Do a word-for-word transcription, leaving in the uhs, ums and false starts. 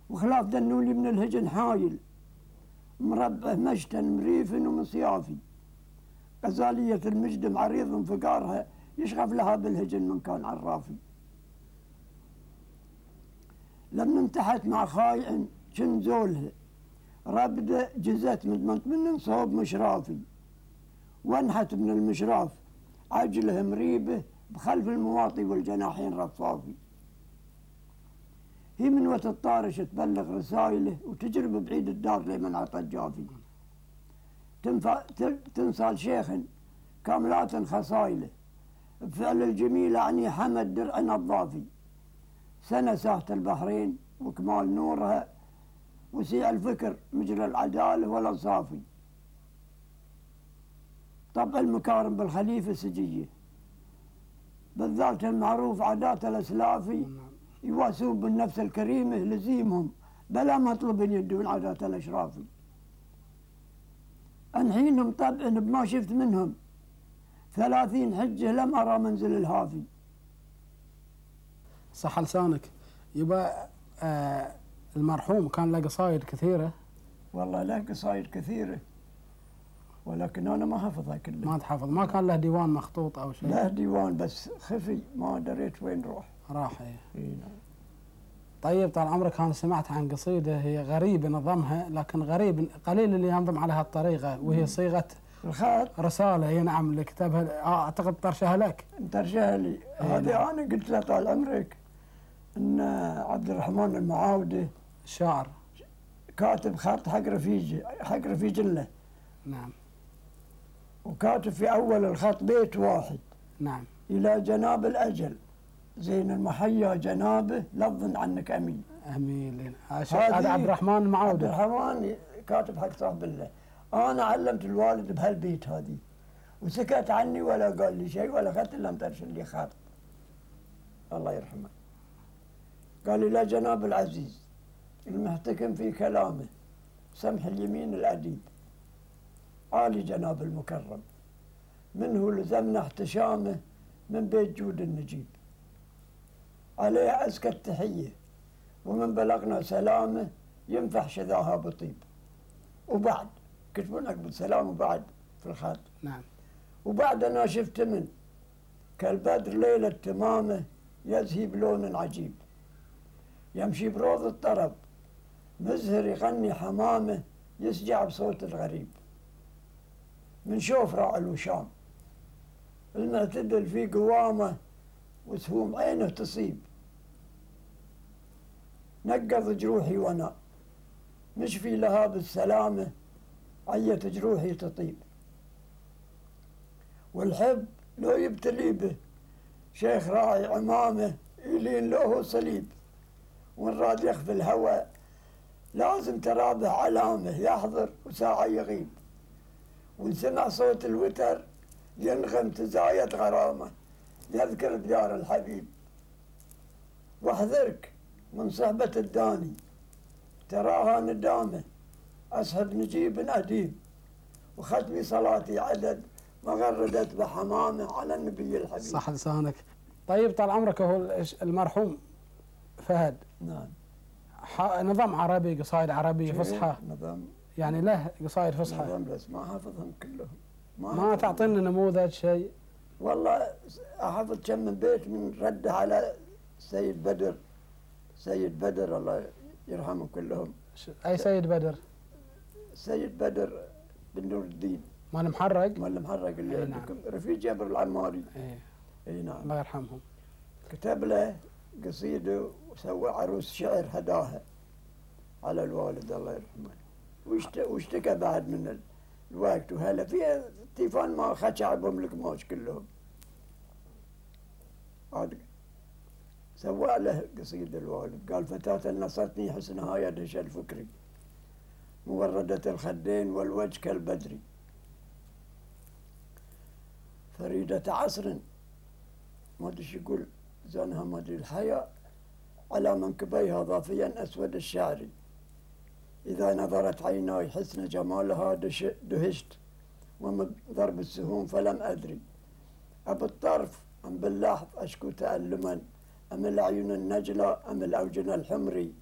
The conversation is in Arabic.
وخلاف دنولي من الهجن حايل، مربع مجتن مريف ومصيافي، غزالية المجد عريض فقارها يشغف لها بالهجن من كان عرافي. لما انتحت مع خايع شن زولها ربدة جزت مدمنت من صوب مشرافي، وانحت من المشراف عجله مريبه بخلف المواطي والجناحين رفافي. هي من وقت الطارش تبلغ رسائله وتجرب بعيد الدار لمن عطى الجافي. تنصال شيخ كاملات خصايله بفعل الجميل عني حمد درع نظافي. سنة ساحة البحرين وكمال نورها وسيع الفكر مجرى العدالة والانصافي. طبع المكارم بالخليفة سجية بالذات المعروف عادات الأسلافي، يواسون بالنفس الكريمة لزيمهم بلا مطلب يدون عادات الأشرافي. أنحينهم طبعا بما شفت منهم ثلاثين حجة لم أرى منزل الهافي. صح لسانك. يبقى آه المرحوم كان له قصايد كثيرة. والله له قصايد كثيرة ولكن أنا ما حفظها كلها. ما تحفظ؟ ما كان له ديوان مخطوط أو شيء؟ له ديوان بس خفي ما دريت وين روح. راح ايه. اي نعم. طيب طال عمرك أنا سمعت عن قصيدة هي غريب نظمها، لكن غريب قليل اللي ينظم على هالطريقة، وهي صيغة الخط رسالة. هي نعم اللي كتبها أعتقد طرشها لك. ترشها لي هذه. نعم. أنا قلت له طال عمرك إن عبد الرحمن المعاودة الشاعر كاتب خط حق رفيجي حق رفيج له. نعم. وكاتب في أول الخط بيت واحد. نعم. إلى جناب الأجل زين المحيا جنابه لفظ عنك أمين. أمين. هذا عبد الرحمن المعاودة. عبد الرحمن كاتب حق صاحب الله. أنا علمت الوالد بهالبيت هذه وسكت عني ولا قال لي شيء ولا خدت إلا مترسل لي خط. الله يرحمه. قال لي لا جناب العزيز المحتكم في كلامه سمح اليمين الأديب عالي جناب المكرم منه لزمنا احتشامه من بيت جود النجيب عليه أزكى التحية ومن بلغنا سلامه ينفح شذاها بطيب. وبعد كتبوا نقبل سلام وبعد في الخط. نعم. وبعد أنا شفت من كالبدر ليلة تمامه يزهي بلون عجيب يمشي بروض الطرب مزهر يغني حمامه يسجع بصوت الغريب من شوف راعي الوشام المعتدل في قوامه وسهوم عينه تصيب نقض جروحي وانا مشفي لها بالسلامه عية جروحي تطيب. والحب لو يبتلي به شيخ راعي عمامه يلين له صليب وان راد يخفي الهوى لازم ترابه علامه يحضر وساعة يغيب وان سمع صوت الوتر ينغم تزايد غرامه يذكر ديار الحبيب. واحذرك من صحبة الداني تراها ندامه أسحب نجيب أديب وختمي صلاتي عدد ما غردت بحمامه على النبي الحبيب. صح لسانك. طيب طال عمرك هو المرحوم فهد. نعم. نظام عربي قصائد عربية فصحى. نظام يعني له قصائد فصحى. نظام بس ما حافظهم كلهم. ما, ما تعطينا نموذج شيء؟ والله أحفظ كم من بيت من رده على سيد بدر. سيد بدر الله يرحمهم كلهم. أي سيد بدر؟ سيد بدر بن نور الدين. مال محرق؟ مال محرق اللي أي عندكم. نعم. رفيق جابر العماري. اي اي نعم. الله يرحمهم. كتب له قصيده وسوى عروس شعر هداها على الوالد الله يرحمه. واشتكى بعد من الوقت وهلا في تيفان ما خشع بهم القماش كلهم. عاد سوى له قصيده الوالد قال فتاة نصرتني حسنها يدهش الفكري موردة الخدين والوجه كالبدري فريدة عصر ما ادري ايش يقول زانها ما ادري الحياء على منكبيها ضافيا اسود الشعر اذا نظرت عيناي حسن جمالها دهشت ومن ضرب السهوم فلم ادري ابو الطرف ام باللحظ اشكو تألما ام العيون النجلة ام الاوجن الحمري